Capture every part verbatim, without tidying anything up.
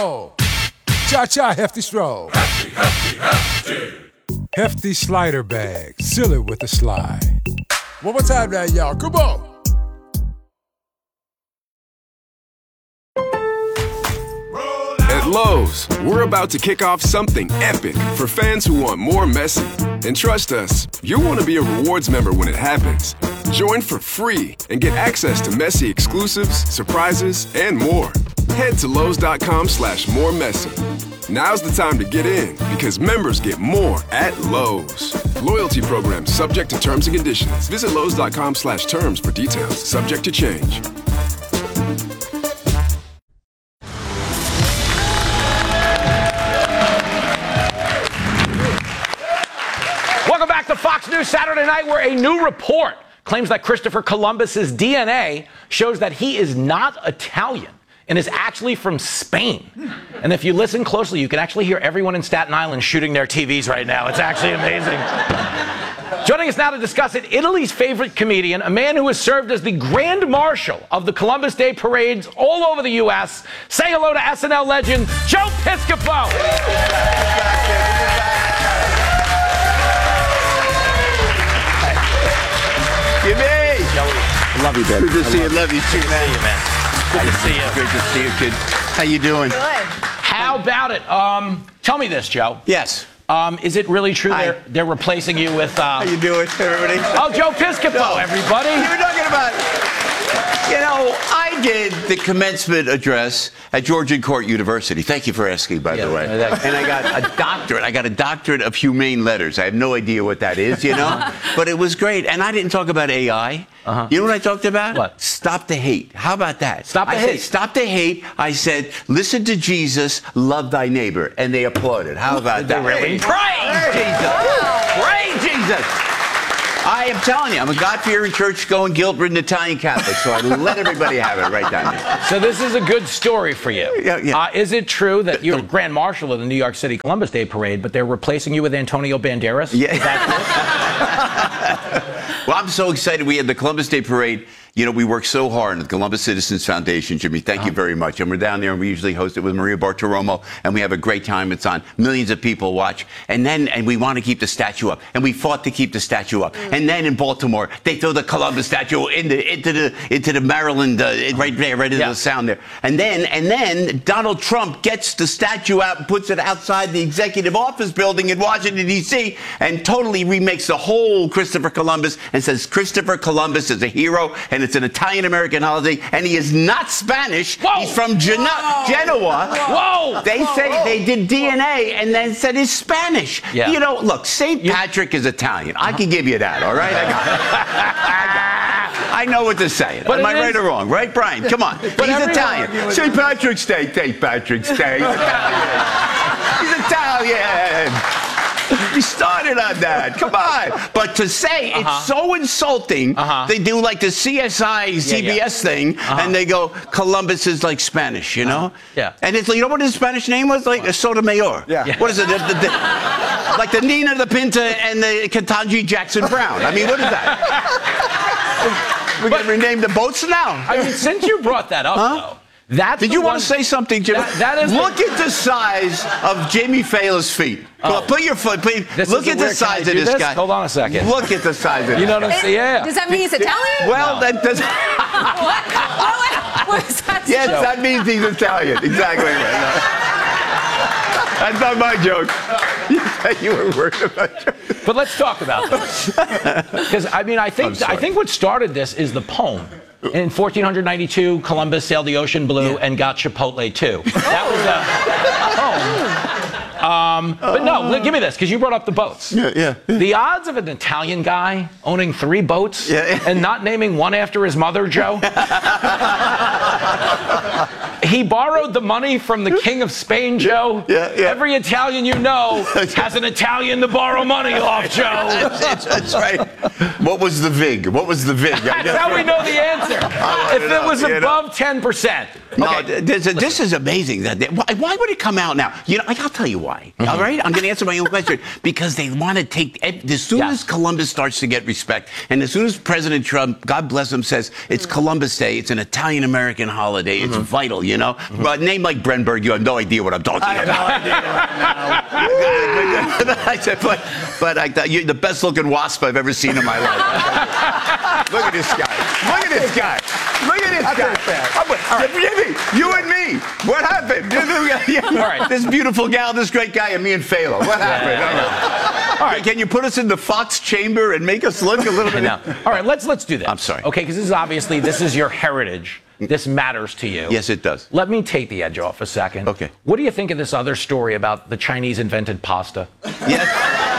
roll. Cha-cha, hefty stroll. Hefty, hefty, hefty. Hefty slider bag. Seal it with a slide. One more time now, y'all. Come on. At Lowe's, we're about to kick off something epic for fans who want more messy. And trust us, you'll want to be a rewards member when it happens. Join for free and get access to messy exclusives, surprises, and more. Head to Lowe's.com slash more messy. Now's the time to get in because members get more at Lowe's. Loyalty program subject to terms and conditions. Visit Lowe's.com slash terms for details. Subject to change. Welcome back to Fox News Saturday Night, where a new report claims that Christopher Columbus's D N A shows that he is not Italian and is actually from Spain. And if you listen closely, you can actually hear everyone in Staten Island shooting their T Vs right now. It's actually amazing. Joining us now to discuss it, Italy's favorite comedian, a man who has served as the Grand Marshal of the Columbus Day parades all over the U S Say hello to S N L legend, Joe Piscopo. You me. Joey. Love you, baby. Good to see you. Love you too, man. See you, man. Good to see you. Great to see you, kid. How you doing? Good. How about it? Um, tell me this, Joe. Yes. Um, is it really true Hi. they're, they're replacing you with... Uh, How you doing, everybody? Oh, Joe Piscopo, No. everybody. You were talking about... You know, I did the commencement address at Georgian Court University. Thank you for asking, by Yeah, the way. that- And I got a doctorate. I got a doctorate of humane letters. I have no idea what that is, you know? But it was great. And I didn't talk about A I. Uh-huh. You know what I talked about? What? Stop the hate. How about that? Stop the I hate. Said, Stop the hate. I said, listen to Jesus, love thy neighbor. And they applauded. How about that? really? Praise Jesus. Praise Jesus. I am telling you, I'm a God-fearing, church-going, guilt-ridden Italian Catholic, so I let everybody have it right down here. So this is a good story for you. Yeah, yeah. Uh, is it true that you're Grand Marshal of the New York City Columbus Day Parade, but they're replacing you with Antonio Banderas? Yeah. Is that Well, I'm so excited. We had the Columbus Day Parade. You know, we work so hard at the Columbus Citizens Foundation, Jimmy. Thank you very much. And we're down there, and we usually host it with Maria Bartiromo, and we have a great time. It's on. Millions of people watch. And then, and we want to keep the statue up. And we fought to keep the statue up. Mm. And then in Baltimore, they throw the Columbus statue into, into the into the Maryland, uh, right there, right into Yeah. the sound there. And then, and then Donald Trump gets the statue out and puts it outside the executive office building in Washington, D C, and totally remakes the whole Christopher Columbus and says Christopher Columbus is a hero, and it's an Italian-American holiday, and he is not Spanish. Whoa. He's from Geno- Genoa. Whoa. They say Whoa. they did D N A and then said he's Spanish. Yeah. You know, look, Saint Patrick is Italian. I can give you that, all right? I got it. I got it. I know what to say. But Am I it right is- or wrong? Right, Brian? Come on. He's everyone- Italian. Saint Patrick's Day. Saint Patrick's Day. He's Italian. He's Italian. We started on that. Come on. But to say Uh-huh. it's so insulting, Uh-huh. they do like the C S I, C B S yeah. thing, Uh-huh. and they go, Columbus is like Spanish, you know? Yeah. And it's, you know what his Spanish name was? Like Sotomayor. Yeah. What is it? The, the, the, like the Nina, the Pinta, and the Ketanji Jackson Brown. I mean, what is that? We're going to rename the boats now. I mean, since you brought that up, Huh? though, that's Did the you one- want to say something, Jim? That- that is Look the- at the size of Jamie Fallon's feet. Come on, put your foot. Put, This look is a at the weird- can I size of do this, this? guy. Hold on a second. Look at the size of You this know what guy. I'm saying? Yeah. Does that mean he's Italian? Well, No. that does. what? What, what is that? Yes, Joke. that means he's Italian. Exactly right. That's not my joke. You said you were worried about your... But let's talk about this. Because, I mean, I I'm think sorry. I think what started this is the poem. In fourteen ninety-two, Columbus sailed the ocean blue Yeah. and got Chipotle, too. That was a poem. Um, but no, li- give me this, because you brought up the boats. Yeah, yeah. The odds of an Italian guy owning three boats Yeah. and not naming one after his mother, Joe? He borrowed the money from the King of Spain, Joe. Yeah, yeah. Every Italian you know has an Italian to borrow money off, Joe. That's, that's right. What was the vig? What was the vig? That's how we know the answer. If it was you know. above ten percent. No, Okay. this, this is amazing. That they, why, why would it come out now? You know, I'll tell you why. Mm-hmm. All right, I'm going to answer my own question because they want to take. As soon Yes. as Columbus starts to get respect, and as soon as President Trump, God bless him, says it's Columbus Day, it's an Italian American holiday, it's vital. You you know. Mm-hmm. But a name like Brenberg, you have no idea what I'm talking I about. have no idea. I said, but, but I thought you're the best looking wasp I've ever seen in my life. Look at this guy. Look at this guy. Look at this guy. All right. Jimmy, you and me. What happened? All right. This beautiful gal, this great guy, and me and Phalo. What happened? Yeah, All right. Can you put us in the Fox chamber and make us look a little bit? No. All right. Let's let's do this. I'm sorry. Okay, because this is obviously this is your heritage. This matters to you. Yes, it does. Let me take the edge off a second. Okay. What do you think of this other story about the Chinese invented pasta? Yes.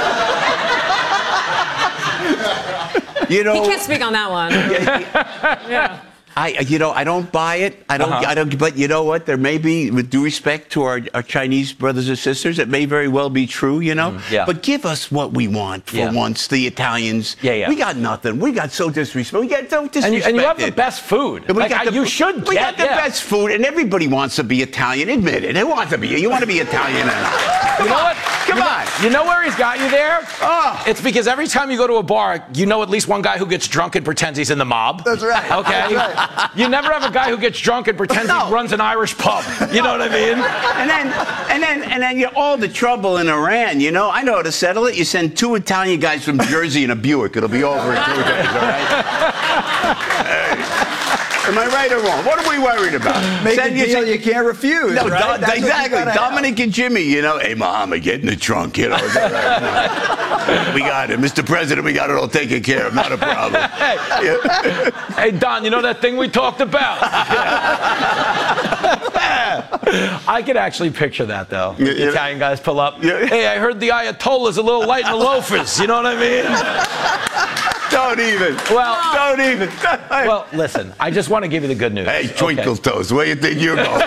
You know, He can't speak on that one. Yeah. I, you know, I don't buy it. I don't. Uh-huh. I don't. But you know what? There may be, with due respect to our, our Chinese brothers and sisters, it may very well be true. You know. Mm, yeah. But give us what we want for Yeah. once. The Italians. Yeah, yeah. We got nothing. We got so disrespectful. We got so disrespected. And you, and you have the best food. And we Like, got I- the- you should We get got the yeah. best food, and everybody wants to be Italian. Admit it. They want to be. You want to be Italian. You know what? Come you on. Know, you know where he's got you there? Oh. It's because every time you go to a bar, you know at least one guy who gets drunk and pretends he's in the mob. That's right. Okay? That's right. You never have a guy who gets drunk and pretends No. he runs an Irish pub. You know what I mean? And then, and then, and then, you know, all the trouble in Iran. You know, I know how to settle it. You send two Italian guys from Jersey in a Buick. It'll be over in two days. All right? Hey. Am I right or wrong? What are we worried about? Make Send a you- deal you can't refuse. No, right? Do- That's what you exactly. gotta Dominic and Jimmy, you know, hey, Muhammad, get in the trunk, you know. We got it. Mister President, we got it all taken care of. Not a problem. Hey, Yeah. hey, Don, you know that thing we talked about? I could actually picture that, though. Yeah, The yeah. Italian guys pull up. Yeah. Hey, I heard the Ayatollah's a little light in the loafers. You know what I mean? Don't even. Well, Don't even. well, listen, I just want to give you the good news. Hey, Twinkle okay? Toes, where you think you're going?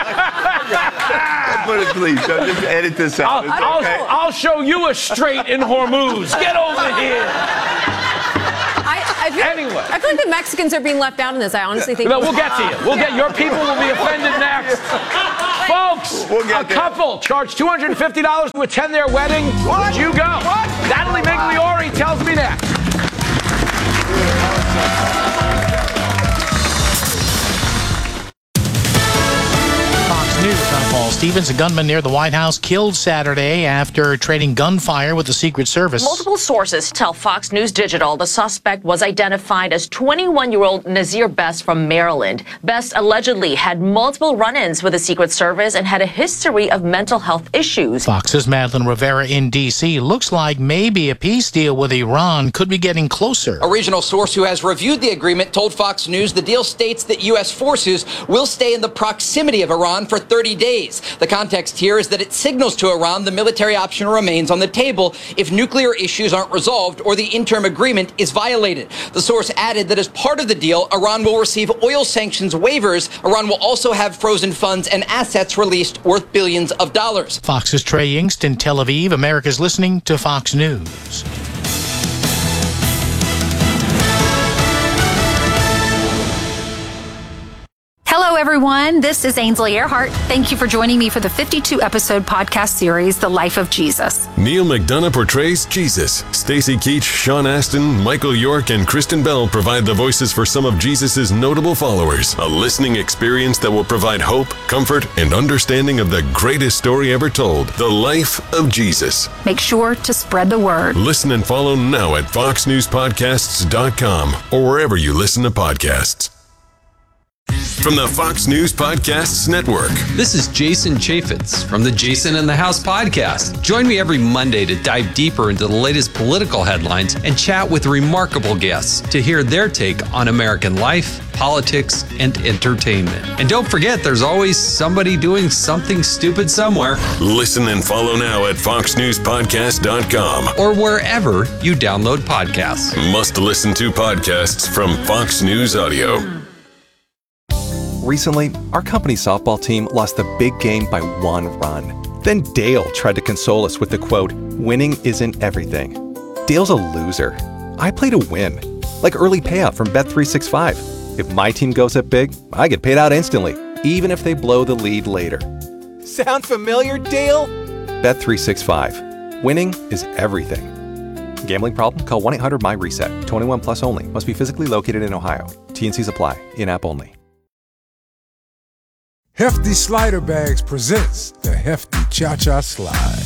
Put it, please. Don't just edit this out. I'll, It's I'll, okay. I'll show you a straight in Hormuz. Get over here. I, I, feel, Anyway. I feel like the Mexicans are being left out in this. I honestly think. No, we'll get to you. We'll get your people will be offended next. Folks, We'll get a there. couple charged two hundred fifty dollars to attend their wedding. What? Would you go? What? Natalie Migliori tells me next. Fox News, I'm Paul Stevens. A gunman near the White House killed Saturday after trading gunfire with the Secret Service. Multiple sources tell Fox News Digital the suspect was identified as twenty-one-year-old Nazir Best from Maryland. Best allegedly had multiple run-ins with the Secret Service and had a history of mental health issues. Fox's Madeline Rivera in D C looks like maybe a peace deal with Iran could be getting closer. A regional source who has reviewed the agreement told Fox News the deal states that U S forces will stay in the proximity of Iran for thirty days. The context here is that it signals to Iran the military option remains on the table if nuclear issues aren't resolved or the interim agreement is violated. The source added that as part of the deal, Iran will receive oil sanctions waivers. Iran will also have frozen funds and assets released worth billions of dollars. Fox's Trey Yingst in Tel Aviv. America's listening to Fox News. Hello, everyone. This is Ainsley Earhart. Thank you for joining me for the fifty-two episode podcast series, The Life of Jesus. Neil McDonough portrays Jesus. Stacey Keach, Sean Astin, Michael York, and Kristen Bell provide the voices for some of Jesus' notable followers. A listening experience that will provide hope, comfort, and understanding of the greatest story ever told, The Life of Jesus. Make sure to spread the word. Listen and follow now at fox news podcasts dot com or wherever you listen to podcasts. From the Fox News Podcasts Network. This is Jason Chaffetz from the Jason in the House podcast. Join me every Monday to dive deeper into the latest political headlines and chat with remarkable guests to hear their take on American life, politics, and entertainment. And don't forget, there's always somebody doing something stupid somewhere. Listen and follow now at fox news podcast dot com or wherever you download podcasts. Must listen to podcasts from Fox News Audio. Recently, our company's softball team lost the big game by one run. Then Dale tried to console us with the quote, "Winning isn't everything." Dale's a loser. I play to win. Like early payout from Bet three sixty-five. If my team goes up big, I get paid out instantly, even if they blow the lead later. Sound familiar, Dale? Bet three sixty-five. Winning is everything. Gambling problem? Call one eight hundred my reset. twenty-one plus only. Must be physically located in Ohio. T and C's apply. In-app only. Hefty Slider Bags presents the Hefty Cha-Cha Slide.